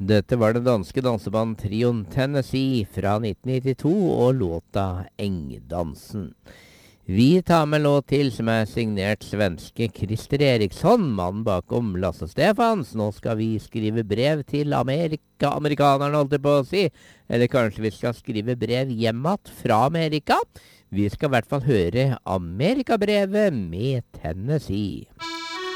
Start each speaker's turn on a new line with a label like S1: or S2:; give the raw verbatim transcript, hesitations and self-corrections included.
S1: Dette var det danske danseband Trion Tennessee fra nitten nittito og låta Engdansen. Vi tar med en låt til som er signert svenske Christer Eriksson, mannen bakom Lasse Stefans. Nå skal vi skrive brev til Amerika, amerikanerne holdt jeg på å si. Eller kanskje vi skal skrive brev hjemmet fra Amerika. Vi skal i hvert fall høre Amerikabrevet med Tennessee.